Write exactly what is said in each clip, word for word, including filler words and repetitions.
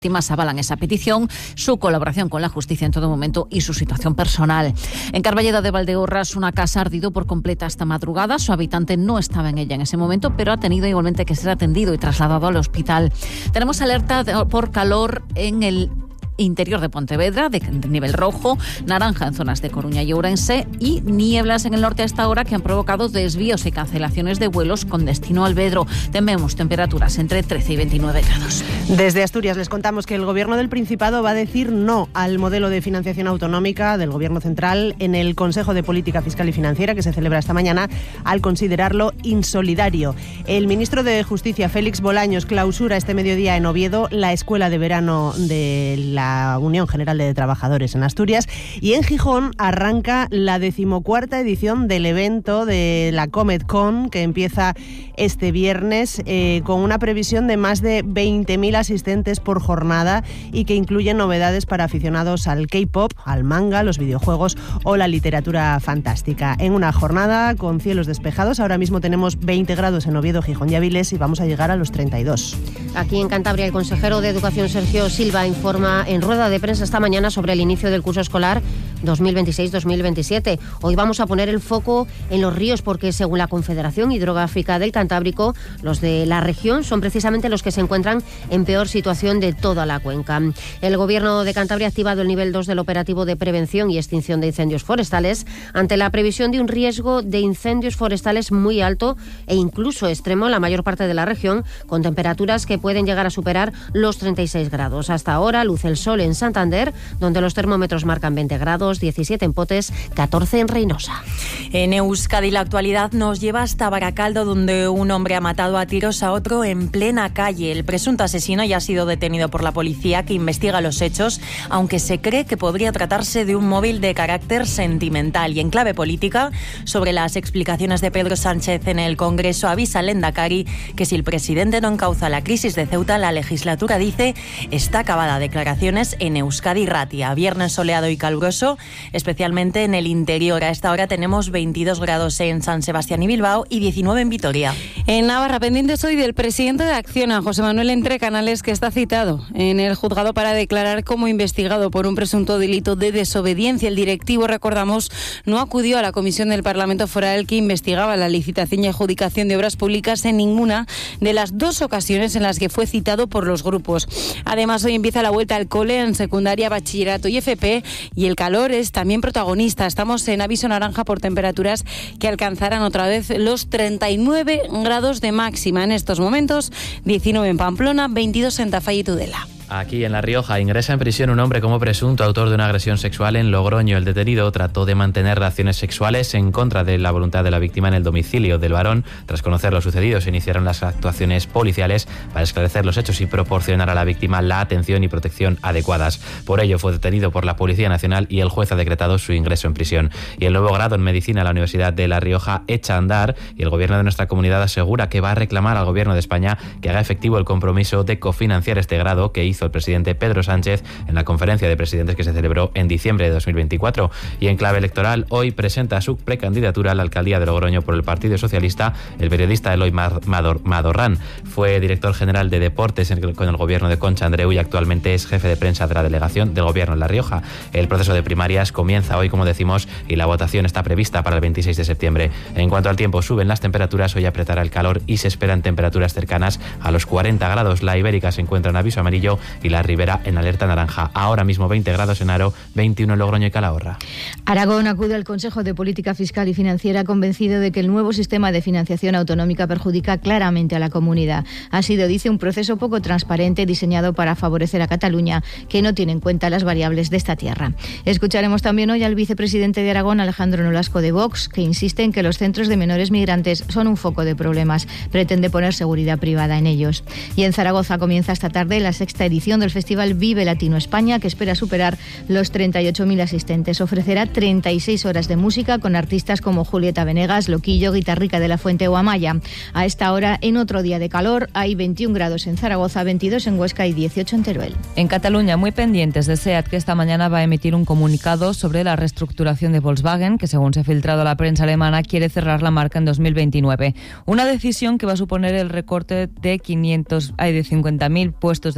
víctimas avalan esa petición, su colaboración con la justicia en todo momento y su situación personal. En Carballeda de Valdeorras, una casa ha ardido por completa esta madrugada. Su habitante no estaba en ella en ese momento, pero ha tenido igualmente que ser atendido y trasladado al hospital. Tenemos alerta por calor en el interior de Pontevedra, de nivel rojo, naranja en zonas de Coruña y Ourense, y nieblas en el norte a esta hora que han provocado desvíos y cancelaciones de vuelos con destino al Vedro. Tenemos temperaturas entre trece y veintinueve grados. Desde Asturias les contamos que el Gobierno del Principado va a decir no al modelo de financiación autonómica del Gobierno central en el Consejo de Política Fiscal y Financiera que se celebra esta mañana, al considerarlo insolidario. El ministro de Justicia, Félix Bolaños, clausura este mediodía en Oviedo la escuela de verano de la la Unión General de Trabajadores en Asturias, y en Gijón arranca la decimocuarta edición del evento de la CometCon, que empieza este viernes eh, con una previsión de más de veinte mil asistentes por jornada y que incluye novedades para aficionados al K-pop, al manga, los videojuegos o la literatura fantástica. En una jornada con cielos despejados, ahora mismo tenemos veinte grados en Oviedo, Gijón y Avilés y vamos a llegar a los treinta y dos. Aquí en Cantabria, el consejero de Educación, Sergio Silva, informa en rueda de prensa esta mañana sobre el inicio del curso escolar dos mil veintiséis dos mil veintisiete. Hoy vamos a poner el foco en los ríos porque, según la Confederación Hidrográfica del Cantábrico, los de la región son precisamente los que se encuentran en peor situación de toda la cuenca. El Gobierno de Cantabria ha activado el nivel dos del operativo de prevención y extinción de incendios forestales ante la previsión de un riesgo de incendios forestales muy alto e incluso extremo en la mayor parte de la región, con temperaturas que pueden llegar a superar los treinta y seis grados. Hasta ahora luce el sol en Santander, donde los termómetros marcan veinte grados, diecisiete en Potes, catorce en Reynosa. En Euskadi la actualidad nos lleva hasta Baracaldo, donde un hombre ha matado a tiros a otro en plena calle. El presunto asesino ya ha sido detenido por la policía, que investiga los hechos, aunque se cree que podría tratarse de un móvil de carácter sentimental. Y en clave política, sobre las explicaciones de Pedro Sánchez en el Congreso, avisa el Endacari que si el presidente no encauza la crisis de Ceuta, la legislatura, dice, está acabada. Declaraciones en Euskadi Ratia. Viernes soleado y caluroso, especialmente en el interior. A esta hora tenemos veintidós grados en San Sebastián y Bilbao y diecinueve en Vitoria. En Navarra, pendientes hoy del presidente de Acciona, José Manuel Entrecanales, que está citado en el juzgado para declarar como investigado por un presunto delito de desobediencia. El directivo, recordamos, no acudió a la comisión del Parlamento Foral que investigaba la licitación y adjudicación de obras públicas en ninguna de las dos ocasiones en las que fue citado por los grupos. Además, hoy empieza la vuelta al cole en secundaria, bachillerato y F P, y el calor es también protagonista. Estamos en aviso naranja por temperaturas que alcanzarán otra vez los treinta y nueve grados de máxima en estos momentos, diecinueve en Pamplona, veintidós en Tafalla y Tudela. Aquí en La Rioja ingresa en prisión un hombre como presunto autor de una agresión sexual en Logroño. El detenido trató de mantener relaciones sexuales en contra de la voluntad de la víctima en el domicilio del varón. Tras conocer lo sucedido, se iniciaron las actuaciones policiales para esclarecer los hechos y proporcionar a la víctima la atención y protección adecuadas. Por ello fue detenido por la Policía Nacional y el juez ha decretado su ingreso en prisión. Y el nuevo grado en medicina de la Universidad de La Rioja echa a andar y el gobierno de nuestra comunidad asegura que va a reclamar al gobierno de España que haga efectivo el compromiso de cofinanciar este grado que hizo el presidente Pedro Sánchez en la conferencia de presidentes que se celebró en diciembre de dos mil veinticuatro. Y en clave electoral, hoy presenta su precandidatura a la alcaldía de Logroño por el Partido Socialista el periodista Eloy Mador, Madorrán. Fue director general de deportes con el gobierno de Concha Andreu y actualmente es jefe de prensa de la delegación del gobierno en La Rioja. El proceso de primarias comienza hoy, como decimos, y la votación está prevista para el veintiséis de septiembre. En cuanto al tiempo, suben las temperaturas, hoy apretará el calor y se esperan temperaturas cercanas a los cuarenta grados. La Ibérica se encuentra en aviso amarillo y la Ribera en alerta naranja. Ahora mismo veinte grados en Aro, veintiuno en Logroño y Calahorra. Aragón acude al Consejo de Política Fiscal y Financiera convencido de que el nuevo sistema de financiación autonómica perjudica claramente a la comunidad. Ha sido, dice, un proceso poco transparente diseñado para favorecer a Cataluña, que no tiene en cuenta las variables de esta tierra. Escucharemos también hoy al vicepresidente de Aragón, Alejandro Nolasco de Vox, que insiste en que los centros de menores migrantes son un foco de problemas. Pretende poner seguridad privada en ellos. Y en Zaragoza comienza esta tarde la sexta edición del Festival Vive Latino España, que espera superar los treinta y ocho mil asistentes. Ofrecerá treinta y seis horas de música con artistas como Julieta Venegas, Loquillo, Guitarrica de la Fuente o Amaya. A esta hora, en otro día de calor, hay veintiún grados en Zaragoza, veintidós en Huesca y dieciocho en Teruel. En Cataluña, muy pendientes de SEAT, que esta mañana va a emitir un comunicado sobre la reestructuración de Volkswagen, que según se ha filtrado a la prensa alemana, quiere cerrar la marca en dos mil veintinueve. Una decisión que va a suponer el recorte de, quinientos, ay, de cincuenta mil puestos de trabajo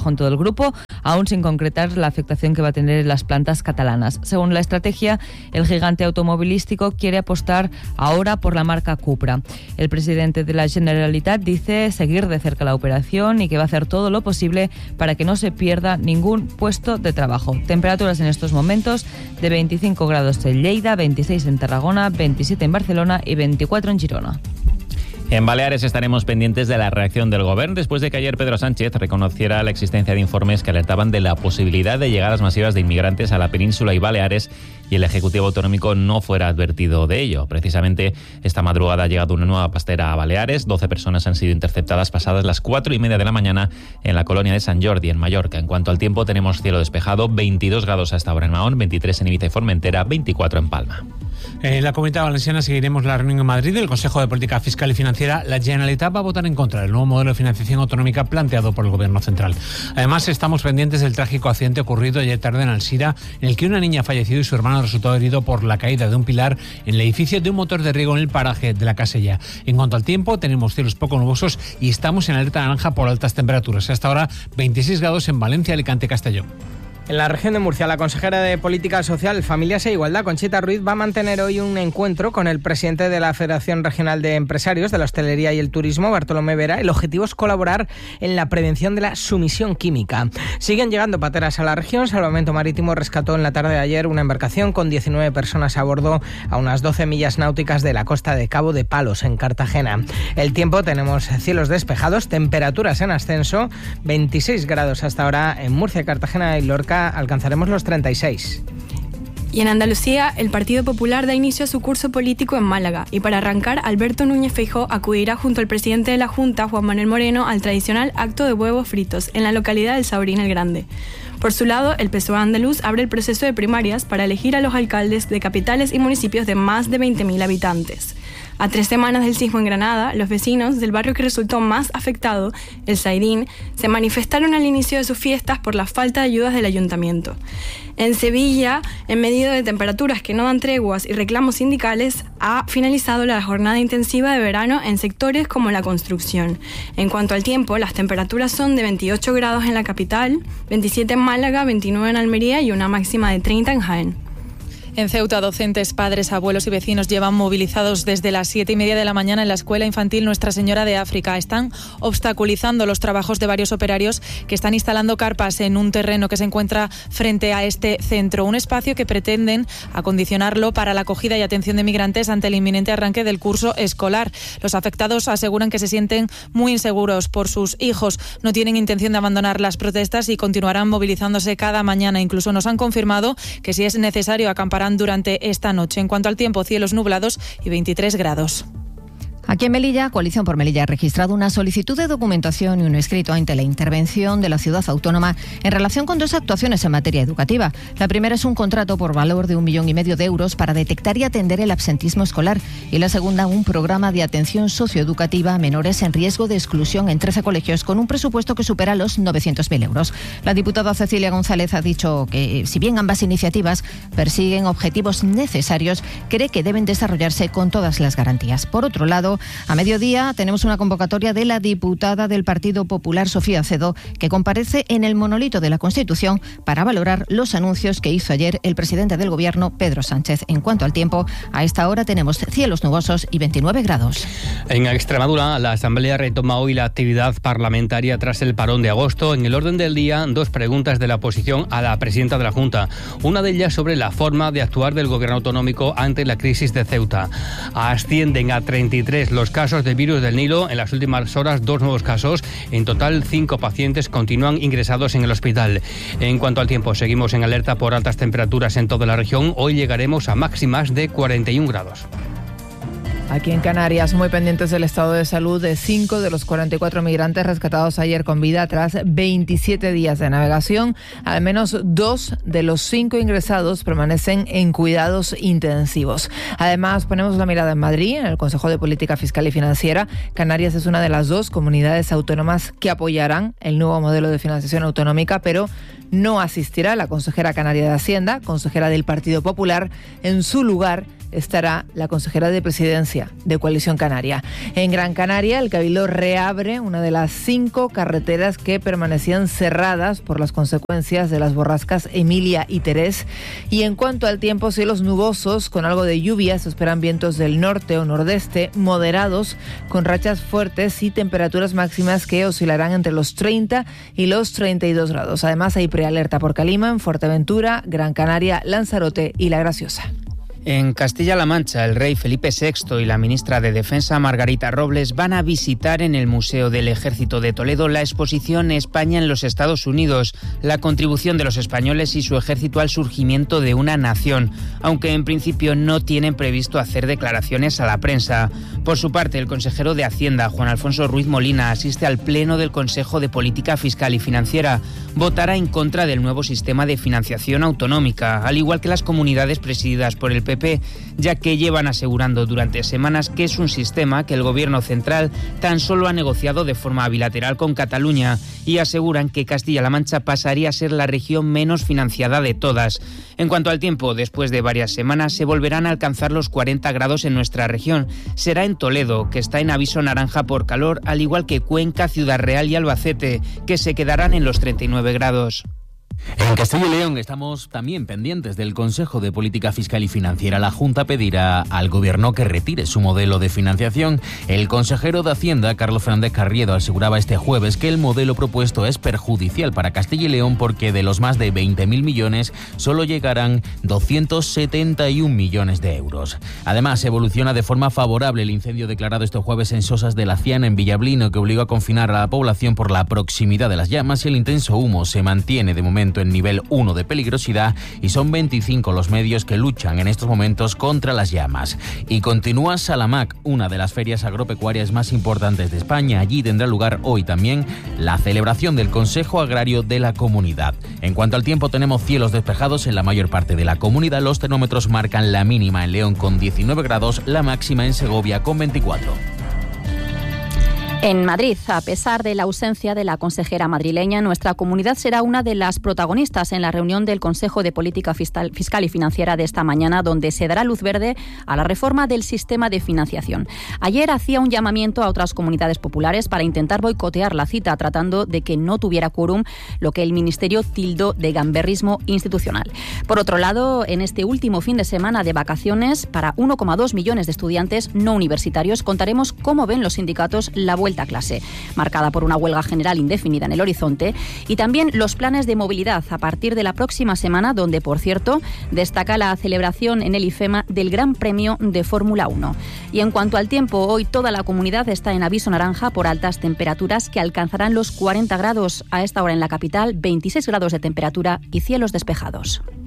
trabajo en todo el grupo, aún sin concretar la afectación que va a tener en las plantas catalanas. Según la estrategia, el gigante automovilístico quiere apostar ahora por la marca Cupra. El presidente de la Generalitat dice seguir de cerca la operación y que va a hacer todo lo posible para que no se pierda ningún puesto de trabajo. Temperaturas en estos momentos de veinticinco grados en Lleida, veintiséis en Tarragona, veintisiete en Barcelona y veinticuatro en Girona. En Baleares estaremos pendientes de la reacción del Gobierno después de que ayer Pedro Sánchez reconociera la existencia de informes que alertaban de la posibilidad de llegadas masivas de inmigrantes a la península y Baleares, y el Ejecutivo Autonómico no fuera advertido de ello. Precisamente esta madrugada ha llegado una nueva pastera a Baleares. doce personas han sido interceptadas pasadas las cuatro y media de la mañana en la colonia de Sant Jordi, en Mallorca. En cuanto al tiempo, tenemos cielo despejado, veintidós grados hasta ahora en Mahón, veintitrés en Ibiza y Formentera, veinticuatro en Palma. En la Comunidad Valenciana seguiremos la reunión en Madrid del Consejo de Política Fiscal y Financiera. La Generalitat va a votar en contra del nuevo modelo de financiación autonómica planteado por el Gobierno central. Además, estamos pendientes del trágico accidente ocurrido ayer tarde en Alsira, en el que una niña ha fallecido y su hermano resultó herido por la caída de un pilar en el edificio de un motor de riego en el paraje de la Casella. En cuanto al tiempo, tenemos cielos poco nubosos y estamos en alerta naranja por altas temperaturas. Hasta ahora, veintiséis grados en Valencia, Alicante y Castellón. En la región de Murcia, la consejera de Política Social, Familias e Igualdad, Conchita Ruiz, va a mantener hoy un encuentro con el presidente de la Federación Regional de Empresarios de la Hostelería y el Turismo, Bartolomé Vera. El objetivo es colaborar en la prevención de la sumisión química. Siguen llegando pateras a la región. Salvamento Marítimo rescató en la tarde de ayer una embarcación con diecinueve personas a bordo a unas doce millas náuticas de la costa de Cabo de Palos, en Cartagena. El tiempo, tenemos cielos despejados, temperaturas en ascenso, veintiséis grados hasta ahora en Murcia, Cartagena y Lorca. Alcanzaremos los treinta y seis. Y en Andalucía, el Partido Popular da inicio a su curso político en Málaga y para arrancar, Alberto Núñez Feijóo acudirá junto al presidente de la Junta, Juan Manuel Moreno, al tradicional acto de huevos fritos en la localidad del Saurín el Grande. Por su lado, el P S O E andaluz abre el proceso de primarias para elegir a los alcaldes de capitales y municipios de más de veinte mil habitantes. A tres semanas del sismo en Granada, los vecinos del barrio que resultó más afectado, el Saurín, se manifestaron al inicio de sus fiestas por la falta de ayudas del ayuntamiento. En Sevilla, en medio de temperaturas que no dan treguas y reclamos sindicales, ha finalizado la jornada intensiva de verano en sectores como la construcción. En cuanto al tiempo, las temperaturas son de veintiocho grados en la capital, veintisiete en Málaga, veintinueve en Almería y una máxima de treinta en Jaén. En Ceuta, docentes, padres, abuelos y vecinos llevan movilizados desde las siete y media de la mañana en la escuela infantil Nuestra Señora de África. Están obstaculizando los trabajos de varios operarios que están instalando carpas en un terreno que se encuentra frente a este centro. Un espacio que pretenden acondicionarlo para la acogida y atención de migrantes ante el inminente arranque del curso escolar. Los afectados aseguran que se sienten muy inseguros por sus hijos. No tienen intención de abandonar las protestas y continuarán movilizándose cada mañana. Incluso nos han confirmado que si es necesario acamparán durante esta noche. En cuanto al tiempo, cielos nublados y veintitrés grados. Aquí en Melilla, Coalición por Melilla ha registrado una solicitud de documentación y un escrito ante la intervención de la ciudad autónoma en relación con dos actuaciones en materia educativa. La primera es un contrato por valor de un millón y medio de euros para detectar y atender el absentismo escolar y la segunda, un programa de atención socioeducativa a menores en riesgo de exclusión en trece colegios con un presupuesto que supera los novecientos mil euros. La diputada Cecilia González ha dicho que, si bien ambas iniciativas persiguen objetivos necesarios, cree que deben desarrollarse con todas las garantías. Por otro lado, a mediodía tenemos una convocatoria de la diputada del Partido Popular, Sofía Acedo, que comparece en el monolito de la Constitución para valorar los anuncios que hizo ayer el presidente del Gobierno, Pedro Sánchez. En cuanto al tiempo, a esta hora tenemos cielos nubosos y veintinueve grados. En Extremadura, la Asamblea retoma hoy la actividad parlamentaria tras el parón de agosto. En el orden del día, dos preguntas de la oposición a la presidenta de la Junta. Una de ellas sobre la forma de actuar del Gobierno autonómico ante la crisis de Ceuta. Ascienden a treinta y tres los casos de virus del Nilo. En las últimas horas, dos nuevos casos. En total, cinco pacientes continúan ingresados en el hospital. En cuanto al tiempo, seguimos en alerta por altas temperaturas en toda la región. Hoy llegaremos a máximas de cuarenta y un grados. Aquí en Canarias, muy pendientes del estado de salud de cinco de los cuarenta y cuatro migrantes rescatados ayer con vida tras veintisiete días de navegación. Al menos dos de los cinco ingresados permanecen en cuidados intensivos. Además, ponemos la mirada en Madrid, en el Consejo de Política Fiscal y Financiera. Canarias es una de las dos comunidades autónomas que apoyarán el nuevo modelo de financiación autonómica, pero no asistirá la consejera canaria de Hacienda, consejera del Partido Popular. En su lugar estará la consejera de Presidencia de Coalición Canaria. En Gran Canaria, el Cabildo reabre una de las cinco carreteras que permanecían cerradas por las consecuencias de las borrascas Emilia y Terés. Y en cuanto al tiempo, cielos nubosos con algo de lluvia. Se esperan vientos del norte o nordeste moderados con rachas fuertes y temperaturas máximas que oscilarán entre los treinta y los treinta y dos grados. Además, hay prealerta por Calima, en Fuerteventura, Gran Canaria, Lanzarote y La Graciosa. En Castilla-La Mancha, el rey Felipe sexto y la ministra de Defensa Margarita Robles van a visitar en el Museo del Ejército de Toledo la exposición España en los Estados Unidos, la contribución de los españoles y su ejército al surgimiento de una nación, aunque en principio no tienen previsto hacer declaraciones a la prensa. Por su parte, el consejero de Hacienda, Juan Alfonso Ruiz Molina, asiste al Pleno del Consejo de Política Fiscal y Financiera. Votará en contra del nuevo sistema de financiación autonómica, al igual que las comunidades presididas por el P P, ya que llevan asegurando durante semanas que es un sistema que el gobierno central tan solo ha negociado de forma bilateral con Cataluña, y aseguran que Castilla-La Mancha pasaría a ser la región menos financiada de todas. En cuanto al tiempo, después de varias semanas se volverán a alcanzar los cuarenta grados en nuestra región. Será en Toledo, que está en aviso naranja por calor, al igual que Cuenca, Ciudad Real y Albacete, que se quedarán en los treinta y nueve grados. En Castilla y León estamos también pendientes del Consejo de Política Fiscal y Financiera. La Junta pedirá al Gobierno que retire su modelo de financiación. El consejero de Hacienda, Carlos Fernández Carriedo, aseguraba este jueves que el modelo propuesto es perjudicial para Castilla y León porque de los más de veinte mil millones solo llegarán doscientos setenta y un millones de euros. Además, evoluciona de forma favorable el incendio declarado este jueves en Sosas de la Ciana, en Villablino, que obligó a confinar a la población por la proximidad de las llamas, y el intenso humo se mantiene de momento en nivel uno de peligrosidad, y son veinticinco los medios que luchan en estos momentos contra las llamas. Y continúa Salamac, una de las ferias agropecuarias más importantes de España. Allí tendrá lugar hoy también la celebración del Consejo Agrario de la Comunidad. En cuanto al tiempo, tenemos cielos despejados en la mayor parte de la comunidad. Los termómetros marcan la mínima en León con diecinueve grados, la máxima en Segovia con veinticuatro. En Madrid, a pesar de la ausencia de la consejera madrileña, nuestra comunidad será una de las protagonistas en la reunión del Consejo de Política Fiscal y Financiera de esta mañana, donde se dará luz verde a la reforma del sistema de financiación. Ayer hacía un llamamiento a otras comunidades populares para intentar boicotear la cita, tratando de que no tuviera quórum, lo que el Ministerio tildó de gamberrismo institucional. Por otro lado, en este último fin de semana de vacaciones para uno coma dos millones de estudiantes no universitarios, contaremos cómo ven los sindicatos la vuelta a clase, marcada por una huelga general indefinida en el horizonte, y también los planes de movilidad a partir de la próxima semana, donde, por cierto, destaca la celebración en el IFEMA del Gran Premio de Fórmula uno. Y en cuanto al tiempo, hoy toda la comunidad está en aviso naranja por altas temperaturas que alcanzarán los cuarenta grados. A esta hora en la capital, veintiséis grados de temperatura y cielos despejados.